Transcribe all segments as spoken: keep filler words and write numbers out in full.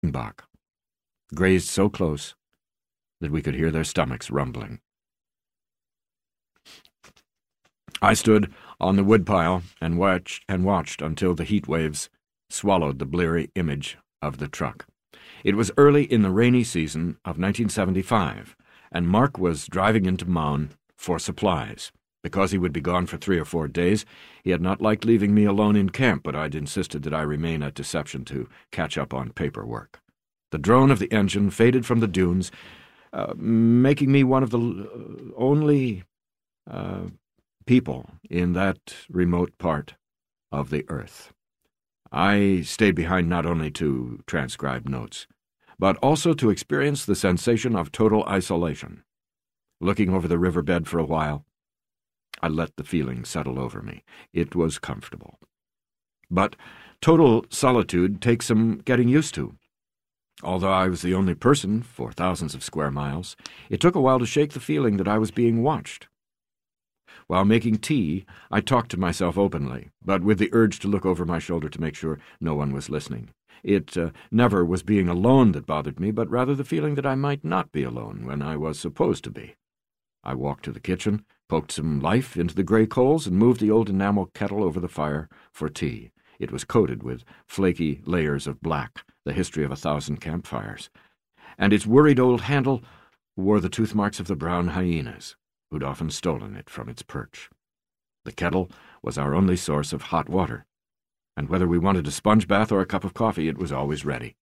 springbok, grazed so close that we could hear their stomachs rumbling. I stood on the woodpile and watched, and watched until the heat waves swallowed the bleary image of the truck. It was early in the rainy season of nineteen seventy-five, and Mark was driving into Maun for supplies. Because he would be gone for three or four days, he had not liked leaving me alone in camp, but I'd insisted that I remain at Deception to catch up on paperwork. The drone of the engine faded from the dunes, uh, making me one of the only uh, people in that remote part of the earth. I stayed behind not only to transcribe notes, but also to experience the sensation of total isolation. Looking over the riverbed for a while, I let the feeling settle over me. It was comfortable. But total solitude takes some getting used to. Although I was the only person for thousands of square miles, it took a while to shake the feeling that I was being watched. While making tea, I talked to myself openly, but with the urge to look over my shoulder to make sure no one was listening. It uh, never was being alone that bothered me, but rather the feeling that I might not be alone when I was supposed to be. I walked to the kitchen, poked some life into the grey coals, and moved the old enamel kettle over the fire for tea. It was coated with flaky layers of black, the history of a thousand campfires, and its worried old handle wore the tooth marks of the brown hyenas, who'd often stolen it from its perch. The kettle was our only source of hot water, and whether we wanted a sponge bath or a cup of coffee, it was always ready.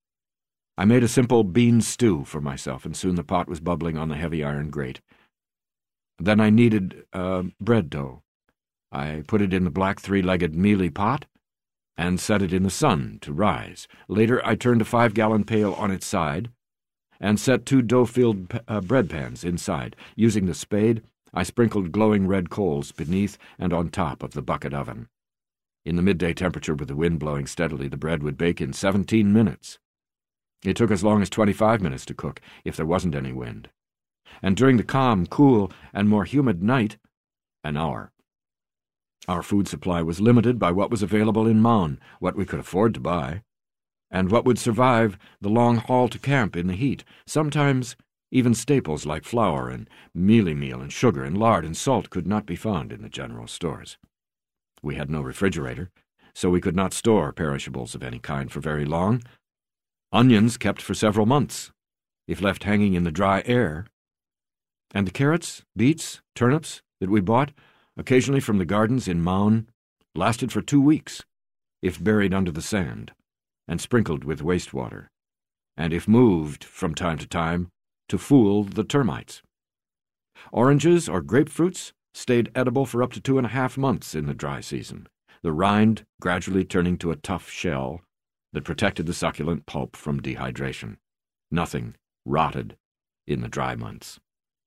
I made a simple bean stew for myself, and soon the pot was bubbling on the heavy iron grate. Then I kneaded uh, bread dough. I put it in the black three-legged mealy pot and set it in the sun to rise. Later I turned a five-gallon pail on its side and set two dough-filled uh, bread pans inside. Using the spade, I sprinkled glowing red coals beneath and on top of the bucket oven. In the midday temperature, with the wind blowing steadily, the bread would bake in seventeen minutes. It took as long as twenty-five minutes to cook if there wasn't any wind. And during the calm, cool, and more humid night, an hour. Our food supply was limited by what was available in Maun, what we could afford to buy, and what would survive the long haul to camp in the heat. Sometimes even staples like flour and mealie meal and sugar and lard and salt could not be found in the general stores. We had no refrigerator, so we could not store perishables of any kind for very long. Onions kept for several months, if left hanging in the dry air. And the carrots, beets, turnips that we bought, occasionally from the gardens in Maun, lasted for two weeks, if buried under the sand and sprinkled with wastewater, and if moved from time to time to fool the termites. Oranges or grapefruits stayed edible for up to two and a half months in the dry season, the rind gradually turning to a tough shell that protected the succulent pulp from dehydration. Nothing rotted in the dry months.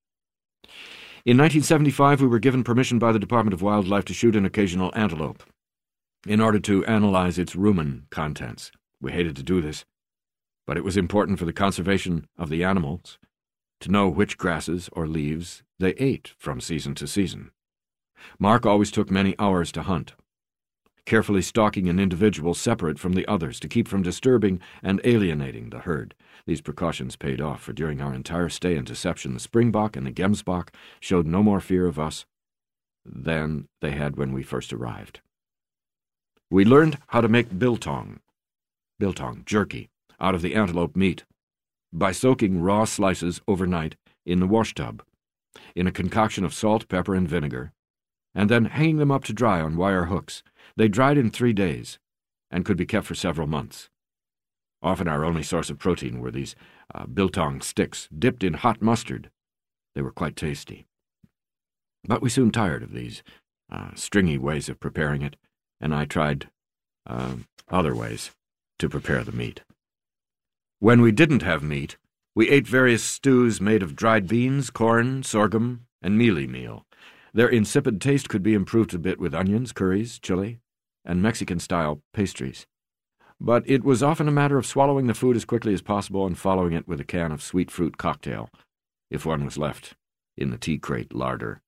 In nineteen seventy-five, we were given permission by the Department of Wildlife to shoot an occasional antelope in order to analyze its rumen contents. We hated to do this, but it was important for the conservation of the animals to know which grasses or leaves they ate from season to season. Mark always took many hours to hunt, carefully stalking an individual separate from the others to keep from disturbing and alienating the herd. These precautions paid off, for during our entire stay in Deception, the springbok and the gemsbok showed no more fear of us than they had when we first arrived. We learned how to make biltong, biltong jerky, out of the antelope meat, by soaking raw slices overnight in the wash tub, in a concoction of salt, pepper, and vinegar, and then hanging them up to dry on wire hooks. They dried in three days and could be kept for several months. Often our only source of protein were these uh, biltong sticks dipped in hot mustard. They were quite tasty. But we soon tired of these uh, stringy ways of preparing it, and I tried uh, other ways to prepare the meat. When we didn't have meat, we ate various stews made of dried beans, corn, sorghum, and mealie meal. Their insipid taste could be improved a bit with onions, curries, chili, and Mexican-style pastries. But it was often a matter of swallowing the food as quickly as possible and following it with a can of sweet fruit cocktail, if one was left in the tea crate larder.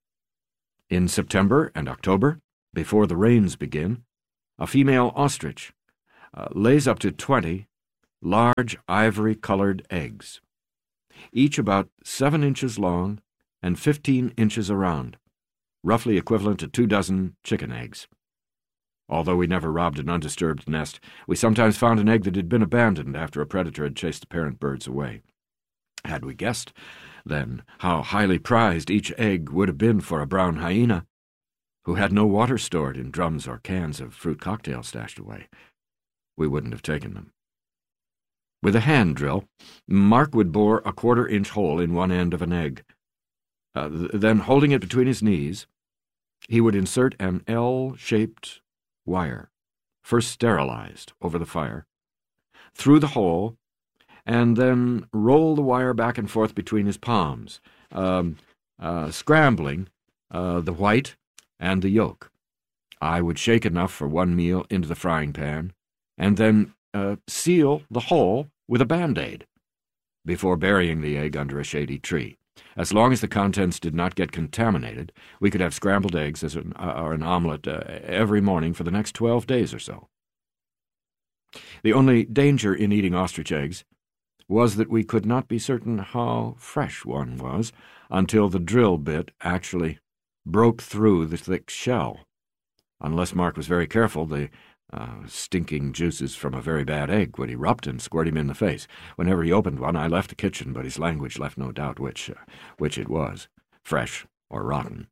In September and October, before the rains begin, a female ostrich uh, lays up to twenty large ivory-colored eggs, each about seven inches long and fifteen inches around, roughly equivalent to two dozen chicken eggs. Although we never robbed an undisturbed nest, we sometimes found an egg that had been abandoned after a predator had chased the parent birds away. Had we guessed, then, how highly prized each egg would have been for a brown hyena, who had no water stored in drums or cans of fruit cocktails stashed away, we wouldn't have taken them. With a hand drill, Mark would bore a quarter-inch hole in one end of an egg. Uh, th- then, holding it between his knees, he would insert an L-shaped wire, first sterilized over the fire, through the hole, and then roll the wire back and forth between his palms, um, uh, scrambling uh, the white and the yolk. I would shake enough for one meal into the frying pan, and then uh, seal the hole with a Band-Aid before burying the egg under a shady tree. As long as the contents did not get contaminated, we could have scrambled eggs as an, uh, or an omelet uh, every morning for the next twelve days or so. The only danger in eating ostrich eggs was that we could not be certain how fresh one was until the drill bit actually broke through the thick shell. Unless Mark was very careful, the uh, stinking juices from a very bad egg would erupt and squirt him in the face. Whenever he opened one, I left the kitchen, but his language left no doubt which, uh, which it was, fresh or rotten.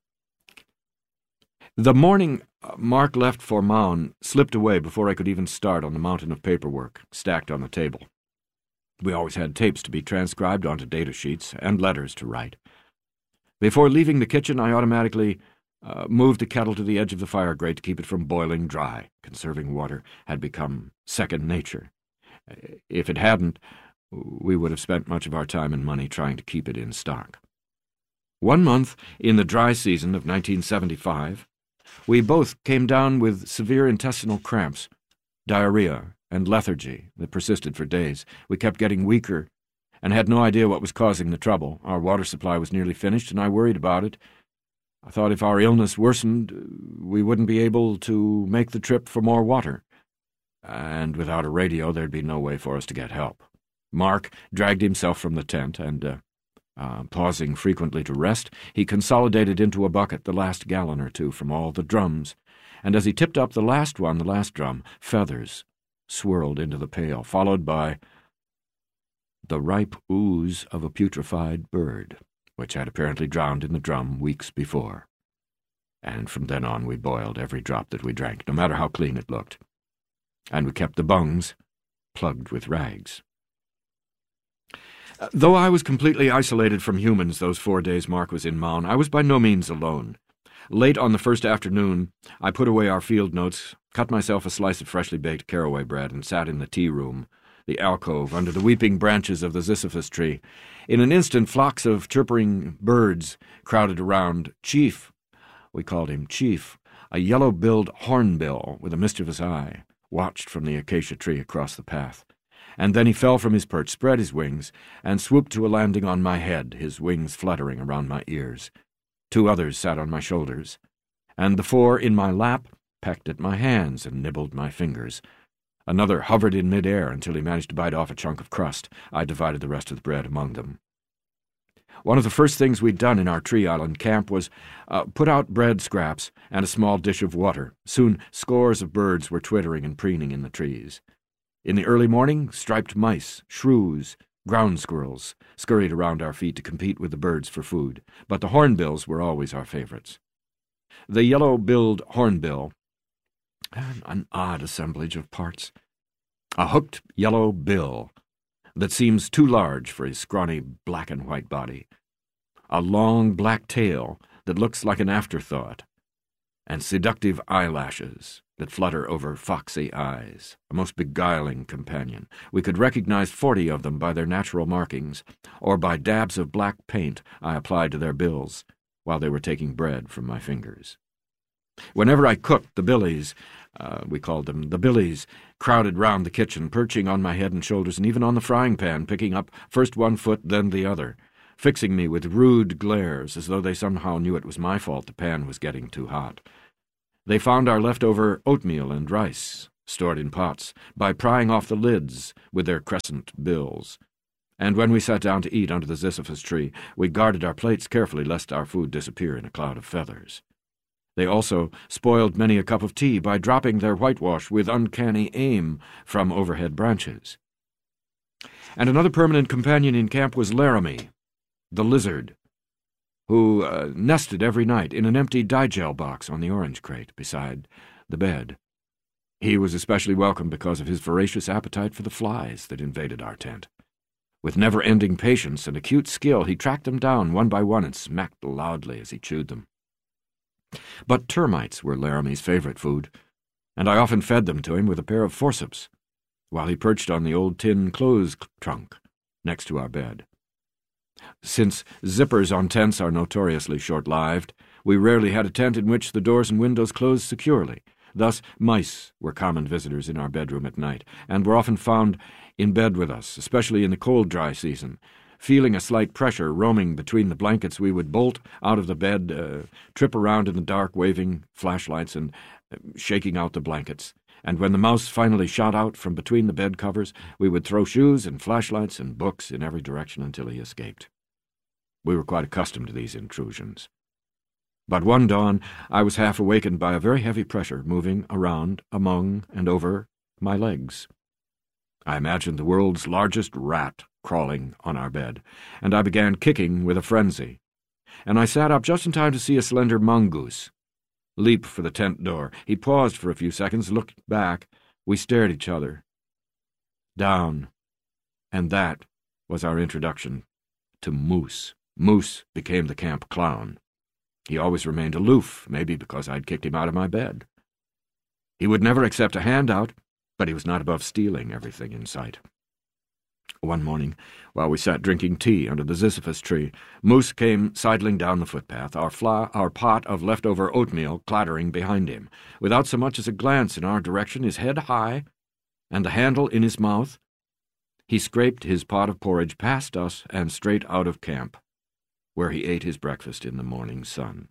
The morning Mark left for Maun slipped away before I could even start on the mountain of paperwork stacked on the table. We always had tapes to be transcribed onto data sheets and letters to write. Before leaving the kitchen, I automatically uh, moved the kettle to the edge of the fire grate to keep it from boiling dry. Conserving water had become second nature. If it hadn't, we would have spent much of our time and money trying to keep it in stock. One month in the dry season of nineteen seventy-five, we both came down with severe intestinal cramps, diarrhea, and lethargy that persisted for days. We kept getting weaker and had no idea what was causing the trouble. Our water supply was nearly finished, and I worried about it. I thought if our illness worsened, we wouldn't be able to make the trip for more water. And without a radio, there'd be no way for us to get help. Mark dragged himself from the tent, and, uh, uh, pausing frequently to rest, he consolidated into a bucket the last gallon or two from all the drums, and as he tipped up the last one, the last drum, feathers swirled into the pail, followed by the ripe ooze of a putrefied bird, which had apparently drowned in the drum weeks before. And from then on we boiled every drop that we drank, no matter how clean it looked. And we kept the bungs plugged with rags. Though I was completely isolated from humans those four days Mark was in Maun, I was by no means alone. Late on the first afternoon, I put away our field notes, cut myself a slice of freshly baked caraway bread, and sat in the tea room, the alcove, under the weeping branches of the ziziphus tree. In an instant, flocks of chirping birds crowded around Chief. We called him Chief, a yellow-billed hornbill with a mischievous eye, watched from the acacia tree across the path. And then he fell from his perch, spread his wings, and swooped to a landing on my head, his wings fluttering around my ears. Two others sat on my shoulders, and the four in my lap pecked at my hands and nibbled my fingers. Another hovered in mid-air until he managed to bite off a chunk of crust. I divided the rest of the bread among them. One of the first things we'd done in our Tree Island camp was uh, put out bread scraps and a small dish of water. Soon scores of birds were twittering and preening in the trees. In the early morning, striped mice, shrews, ground squirrels scurried around our feet to compete with the birds for food, but the hornbills were always our favorites. The yellow-billed hornbill, an odd assemblage of parts. A hooked yellow bill that seems too large for his scrawny black and white body, a long black tail that looks like an afterthought, and seductive eyelashes that flutter over foxy eyes, a most beguiling companion. We could recognize forty of them by their natural markings, or by dabs of black paint I applied to their bills while they were taking bread from my fingers. Whenever I cooked, the billies, uh, we called them the billies, crowded round the kitchen, perching on my head and shoulders, and even on the frying pan, picking up first one foot, then the other, fixing me with rude glares, as though they somehow knew it was my fault the pan was getting too hot. They found our leftover oatmeal and rice, stored in pots, by prying off the lids with their crescent bills. And when we sat down to eat under the ziziphus tree, we guarded our plates carefully lest our food disappear in a cloud of feathers. They also spoiled many a cup of tea by dropping their whitewash with uncanny aim from overhead branches. And another permanent companion in camp was Laramie, the lizard, who uh, nested every night in an empty Digel box on the orange crate beside the bed. He was especially welcome because of his voracious appetite for the flies that invaded our tent. With never-ending patience and acute skill, he tracked them down one by one and smacked loudly as he chewed them. But termites were Laramie's favorite food, and I often fed them to him with a pair of forceps, while he perched on the old tin clothes trunk next to our bed. Since zippers on tents are notoriously short-lived, we rarely had a tent in which the doors and windows closed securely. Thus, mice were common visitors in our bedroom at night, and were often found in bed with us, especially in the cold, dry season. Feeling a slight pressure roaming between the blankets, we would bolt out of the bed, uh, trip around in the dark, waving flashlights and uh, shaking out the blankets. And when the mouse finally shot out from between the bed covers, we would throw shoes and flashlights and books in every direction until he escaped. We were quite accustomed to these intrusions. But one dawn, I was half awakened by a very heavy pressure moving around, among, and over my legs. I imagined the world's largest rat crawling on our bed, and I began kicking with a frenzy. And I sat up just in time to see a slender mongoose leap for the tent door. He paused for a few seconds, looked back. We stared at each other. Down. And that was our introduction to Moose. Moose became the camp clown. He always remained aloof, maybe because I'd kicked him out of my bed. He would never accept a handout, but he was not above stealing everything in sight. One morning, while we sat drinking tea under the ziziphus tree, Moose came sidling down the footpath, our, fla- our pot of leftover oatmeal clattering behind him. Without so much as a glance in our direction, his head high, and the handle in his mouth, he scraped his pot of porridge past us and straight out of camp, where he ate his breakfast in the morning sun.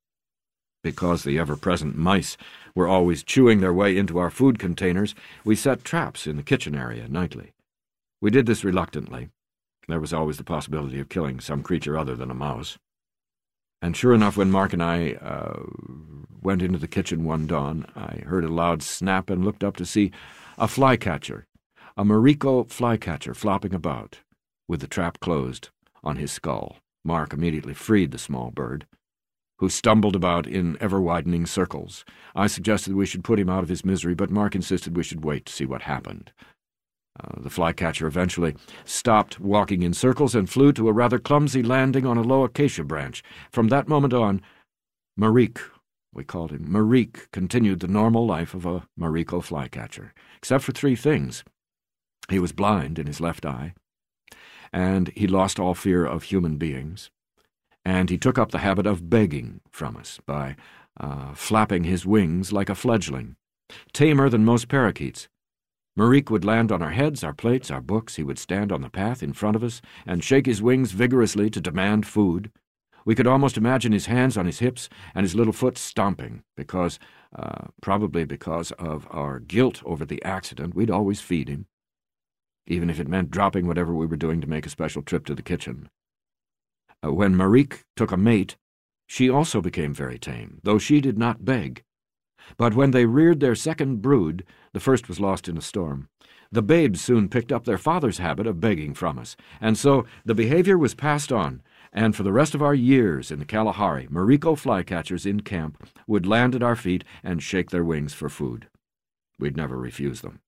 Because the ever-present mice were always chewing their way into our food containers, we set traps in the kitchen area nightly. We did this reluctantly. There was always the possibility of killing some creature other than a mouse. And sure enough, when Mark and I uh, went into the kitchen one dawn, I heard a loud snap and looked up to see a flycatcher, a Mariko flycatcher flopping about, with the trap closed on his skull. Mark immediately freed the small bird, who stumbled about in ever-widening circles. I suggested we should put him out of his misery, but Mark insisted we should wait to see what happened. Uh, the flycatcher eventually stopped walking in circles and flew to a rather clumsy landing on a low acacia branch. From that moment on, Marik, we called him, Marik continued the normal life of a Mariko flycatcher, except for three things. He was blind in his left eye, and he lost all fear of human beings, and he took up the habit of begging from us by uh, flapping his wings like a fledgling, tamer than most parakeets. Marik would land on our heads, our plates, our books. He would stand on the path in front of us and shake his wings vigorously to demand food. We could almost imagine his hands on his hips and his little foot stomping, because, uh, probably because of our guilt over the accident, we'd always feed him, even if it meant dropping whatever we were doing to make a special trip to the kitchen. Uh, when Marik took a mate, she also became very tame, though she did not beg. But when they reared their second brood, the first was lost in a storm. The babes soon picked up their father's habit of begging from us, and so the behavior was passed on, and for the rest of our years in the Kalahari, Mariko flycatchers in camp would land at our feet and shake their wings for food. We'd never refuse them.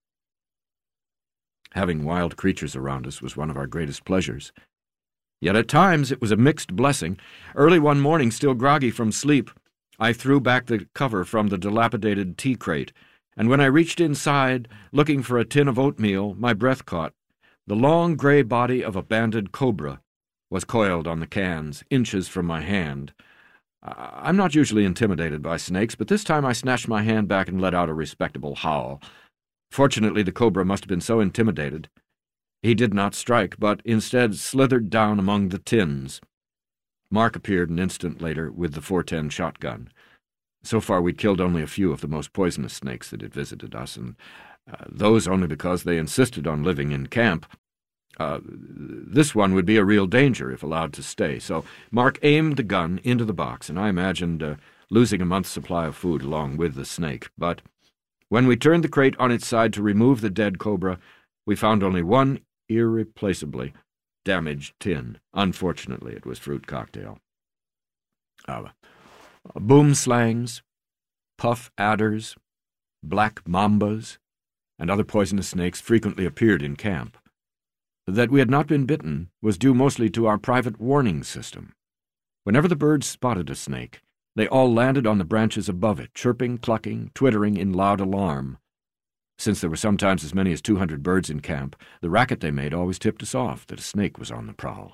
Having wild creatures around us was one of our greatest pleasures. Yet at times it was a mixed blessing. Early one morning, still groggy from sleep, I threw back the cover from the dilapidated tea crate, and when I reached inside, looking for a tin of oatmeal, my breath caught. The long gray body of a banded cobra was coiled on the cans, inches from my hand. I'm not usually intimidated by snakes, but this time I snatched my hand back and let out a respectable howl. Fortunately, the cobra must have been so intimidated. He did not strike, but instead slithered down among the tins. Mark appeared an instant later with the four ten shotgun. So far we'd killed only a few of the most poisonous snakes that had visited us, and uh, those only because they insisted on living in camp. Uh, this one would be a real danger if allowed to stay, so Mark aimed the gun into the box, and I imagined uh, losing a month's supply of food along with the snake. But when we turned the crate on its side to remove the dead cobra, we found only one irreplaceably damaged tin. Unfortunately, it was fruit cocktail. Uh, boom slangs, puff adders, black mambas, and other poisonous snakes frequently appeared in camp. That we had not been bitten was due mostly to our private warning system. Whenever the birds spotted a snake, they all landed on the branches above it, chirping, clucking, twittering in loud alarm. Since there were sometimes as many as two hundred birds in camp, the racket they made always tipped us off that a snake was on the prowl.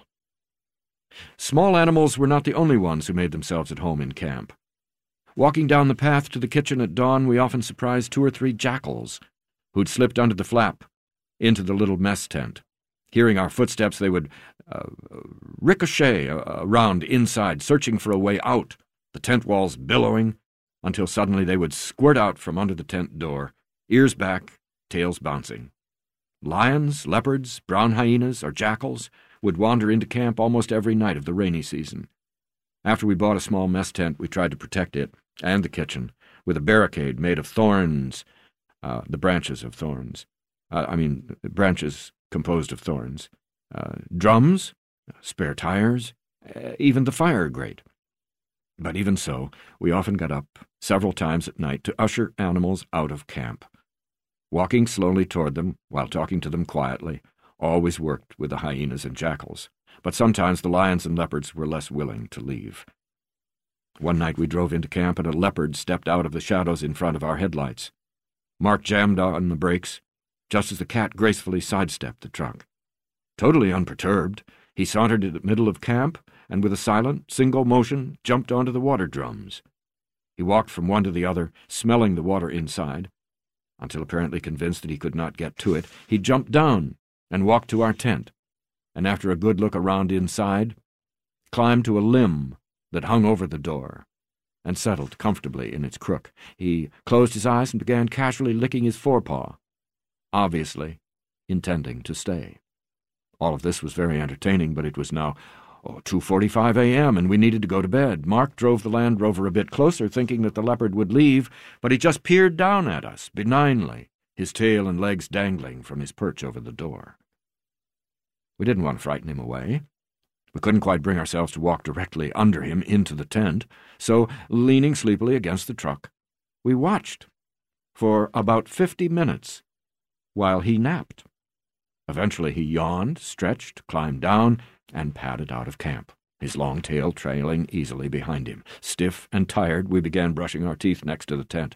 Small animals were not the only ones who made themselves at home in camp. Walking down the path to the kitchen at dawn, we often surprised two or three jackals who'd slipped under the flap into the little mess tent. Hearing our footsteps, they would uh, ricochet around inside, searching for a way out, the tent walls billowing, until suddenly they would squirt out from under the tent door, ears back, tails bouncing. Lions, leopards, brown hyenas, or jackals would wander into camp almost every night of the rainy season. After we bought a small mess tent, we tried to protect it and the kitchen with a barricade made of thorns, uh, the branches of thorns. Uh, I mean, branches composed of thorns, uh, drums, spare tires, uh, even the fire grate. But even so, we often got up several times at night to usher animals out of camp. Walking slowly toward them, while talking to them quietly, always worked with the hyenas and jackals, but sometimes the lions and leopards were less willing to leave. One night we drove into camp and a leopard stepped out of the shadows in front of our headlights. Mark jammed on the brakes, just as the cat gracefully sidestepped the truck. Totally unperturbed, he sauntered in the middle of camp and with a silent, single motion jumped onto the water drums. He walked from one to the other, smelling the water inside. Until apparently convinced that he could not get to it, he jumped down and walked to our tent, and after a good look around inside, climbed to a limb that hung over the door and settled comfortably in its crook. He closed his eyes and began casually licking his forepaw, obviously intending to stay. All of this was very entertaining, but it was now oh, two forty-five a.m., and we needed to go to bed. Mark drove the Land Rover a bit closer, thinking that the leopard would leave, but he just peered down at us, benignly, his tail and legs dangling from his perch over the door. We didn't want to frighten him away. We couldn't quite bring ourselves to walk directly under him into the tent, so, leaning sleepily against the truck, we watched for about fifty minutes while he napped. Eventually he yawned, stretched, climbed down, and padded out of camp, his long tail trailing easily behind him. Stiff and tired, we began brushing our teeth next to the tent.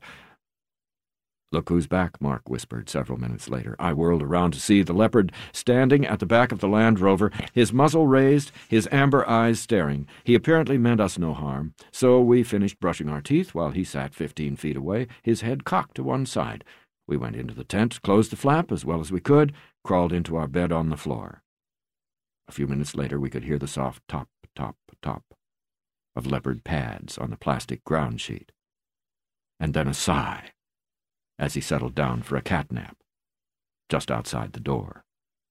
"Look who's back," Mark whispered several minutes later. I whirled around to see the leopard standing at the back of the Land Rover, his muzzle raised, his amber eyes staring. He apparently meant us no harm, so we finished brushing our teeth while he sat fifteen feet away, his head cocked to one side. We went into the tent, closed the flap as well as we could, crawled into our bed on the floor. A few minutes later we could hear the soft top, top, top of leopard pads on the plastic ground sheet, and then a sigh as he settled down for a cat nap just outside the door.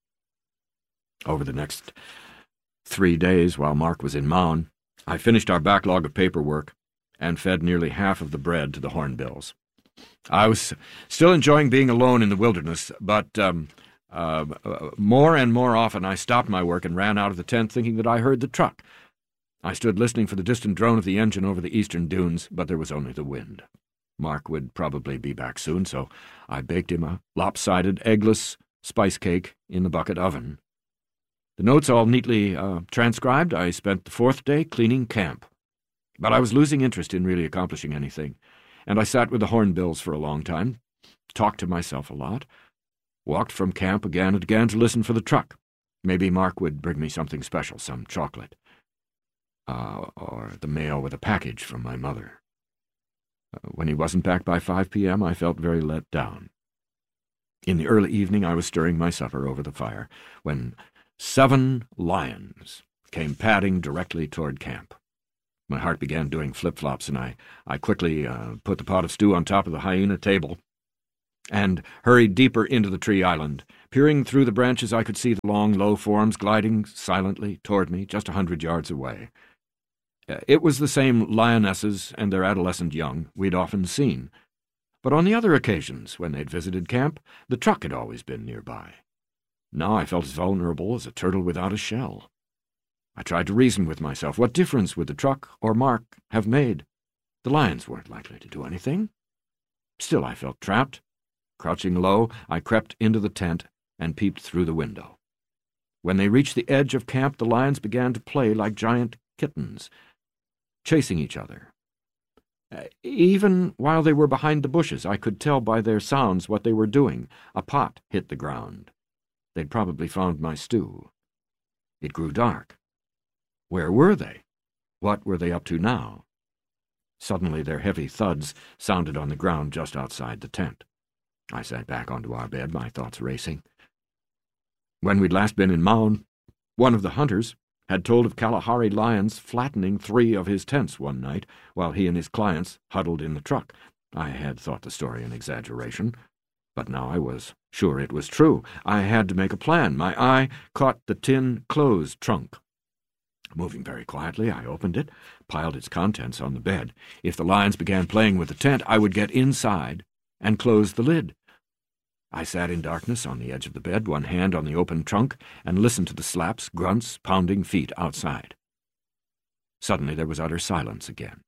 Over the next three days, while Mark was in Mound, I finished our backlog of paperwork and fed nearly half of the bread to the hornbills. I was still enjoying being alone in the wilderness, but um, uh, more and more often I stopped my work and ran out of the tent thinking that I heard the truck. I stood listening for the distant drone of the engine over the eastern dunes, but there was only the wind. Mark would probably be back soon, so I baked him a lopsided, eggless spice cake in the bucket oven. The notes all neatly uh, transcribed, I spent the fourth day cleaning camp. But I was losing interest in really accomplishing anything, and I sat with the hornbills for a long time, talked to myself a lot, walked from camp again and again to listen for the truck. Maybe Mark would bring me something special, some chocolate, uh, or the mail with a package from my mother. Uh, when he wasn't back by five p.m., I felt very let down. In the early evening, I was stirring my supper over the fire when seven lions came padding directly toward camp. My heart began doing flip-flops, and I, I quickly uh, put the pot of stew on top of the hyena table and hurried deeper into the tree island. Peering through the branches, I could see the long, low forms gliding silently toward me just a hundred yards away. It was the same lionesses and their adolescent young we'd often seen, but on the other occasions when they'd visited camp, the truck had always been nearby. Now I felt as vulnerable as a turtle without a shell. I tried to reason with myself. What difference would the truck or Mark have made? The lions weren't likely to do anything. Still, I felt trapped. Crouching low, I crept into the tent and peeped through the window. When they reached the edge of camp, the lions began to play like giant kittens, chasing each other. Even while they were behind the bushes, I could tell by their sounds what they were doing. A pot hit the ground. They'd probably found my stew. It grew dark. Where were they? What were they up to now? Suddenly their heavy thuds sounded on the ground just outside the tent. I sat back onto our bed, my thoughts racing. When we'd last been in Mound, one of the hunters had told of Kalahari lions flattening three of his tents one night while he and his clients huddled in the truck. I had thought the story an exaggeration, but now I was sure it was true. I had to make a plan. My eye caught the tin clothes trunk. Moving very quietly, I opened it, piled its contents on the bed. If the lions began playing with the tent, I would get inside and close the lid. I sat in darkness on the edge of the bed, one hand on the open trunk, and listened to the slaps, grunts, pounding feet outside. Suddenly there was utter silence again.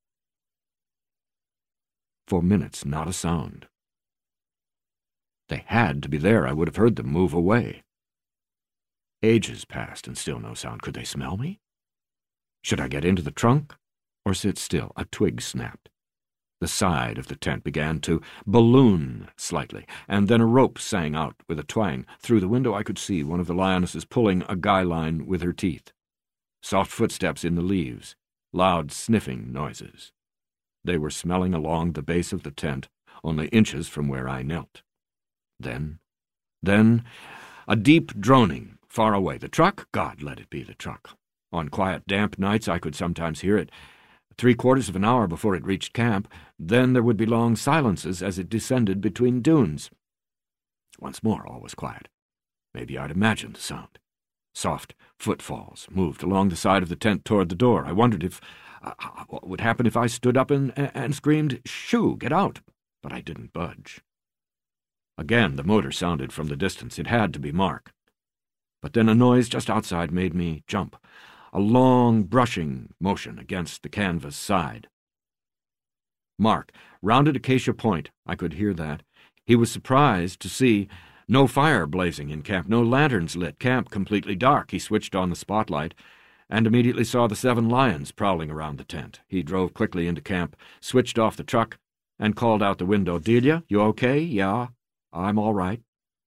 For minutes, not a sound. They had to be there. I would have heard them move away. Ages passed, and still no sound. Could they smell me? Should I get into the trunk or sit still? A twig snapped. The side of the tent began to balloon slightly, and then a rope sang out with a twang. Through the window I could see one of the lionesses pulling a guy line with her teeth. Soft footsteps in the leaves, loud sniffing noises. They were smelling along the base of the tent, only inches from where I knelt. Then, then, a deep droning far away. The truck? God, let it be the truck. On quiet, damp nights I could sometimes hear it, three-quarters of an hour before it reached camp. Then there would be long silences as it descended between dunes. Once more all was quiet. Maybe I'd imagined the sound. Soft footfalls moved along the side of the tent toward the door. I wondered if uh, what would happen if I stood up and, and screamed, "Shoo, get out!" But I didn't budge. Again the motor sounded from the distance. It had to be Mark. But then a noise just outside made me jump. A long brushing motion against the canvas side. Mark rounded Acacia Point. I could hear that. He was surprised to see no fire blazing in camp, no lanterns lit, camp completely dark. He switched on the spotlight and immediately saw the seven lions prowling around the tent. He drove quickly into camp, switched off the truck, and called out the window, "Delia, you okay?" "Yeah, I'm all right."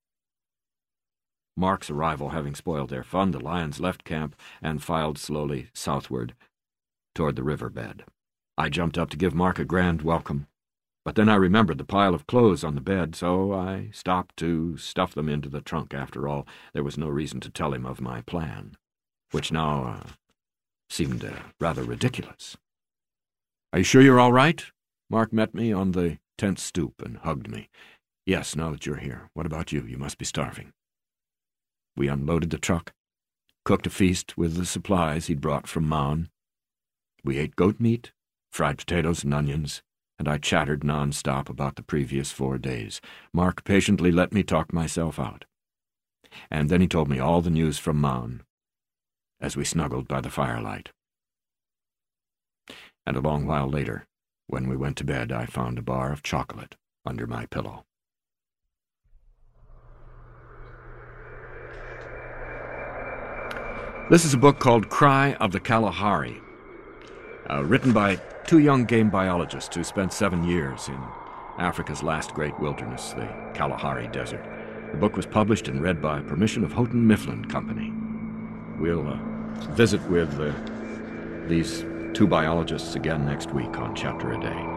Mark's arrival having spoiled their fun, the lions left camp and filed slowly southward toward the riverbed. I jumped up to give Mark a grand welcome, but then I remembered the pile of clothes on the bed, so I stopped to stuff them into the trunk. After all, there was no reason to tell him of my plan, which now uh, seemed uh, rather ridiculous. "Are you sure you're all right?" Mark met me on the tent stoop and hugged me. "Yes, now that you're here. What about you? You must be starving." We unloaded the truck, cooked a feast with the supplies he'd brought from Mound. We ate goat meat, fried potatoes and onions, and I chattered non-stop about the previous four days. Mark patiently let me talk myself out. And then he told me all the news from Mound as we snuggled by the firelight. And a long while later, when we went to bed, I found a bar of chocolate under my pillow. This is a book called Cry of the Kalahari, uh, written by two young game biologists who spent seven years in Africa's last great wilderness, the Kalahari Desert. The book was published and read by permission of Houghton Mifflin Company. We'll uh, visit with uh, these two biologists again next week on Chapter a Day.